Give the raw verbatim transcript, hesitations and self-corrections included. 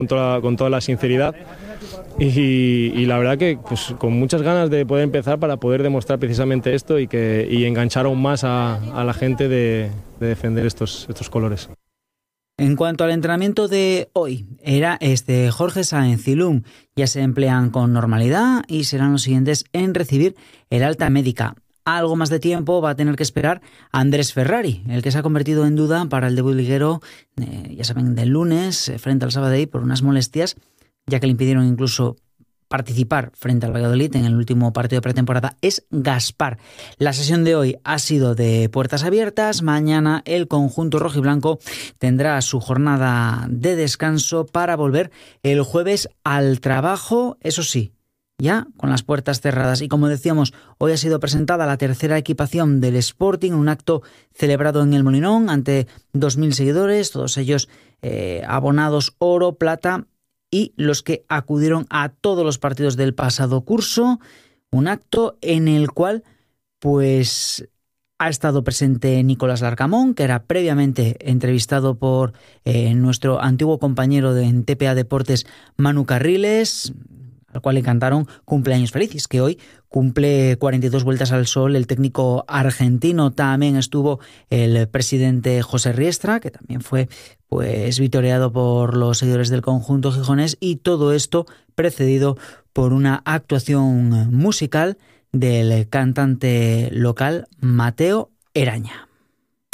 con toda, con toda la sinceridad y, y la verdad que pues, con muchas ganas de poder empezar para poder demostrar precisamente esto y, que, y enganchar aún más a, a la gente de, de defender estos, estos colores. En cuanto al entrenamiento de hoy, era este Jorge Sáenz y Lum ya se emplean con normalidad y serán los siguientes en recibir el alta médica. Algo más de tiempo va a tener que esperar Andrés Ferrari, el que se ha convertido en duda para el debut liguero, eh, ya saben, del lunes eh, frente al Sabadell por unas molestias, ya que le impidieron incluso participar frente al Valladolid en el último partido de pretemporada. Es Gaspar. La sesión de hoy ha sido de puertas abiertas. Mañana el conjunto rojiblanco tendrá su jornada de descanso para volver el jueves al trabajo, eso sí, ya con las puertas cerradas. Y como decíamos, hoy ha sido presentada la tercera equipación del Sporting, un acto celebrado en el Molinón ante dos mil seguidores, todos ellos eh, abonados oro, plata y los que acudieron a todos los partidos del pasado curso. Un acto en el cual pues ha estado presente Nicolás Larcamón, que era previamente entrevistado por eh, nuestro antiguo compañero de en T P A Deportes, Manu Carriles, al cual le cantaron cumpleaños felices, que hoy cumple cuarenta y dos vueltas al sol el técnico argentino. También estuvo el presidente José Riestra, que también fue pues vitoreado por los seguidores del conjunto gijonés, y todo esto precedido por una actuación musical del cantante local Mateo Eraña.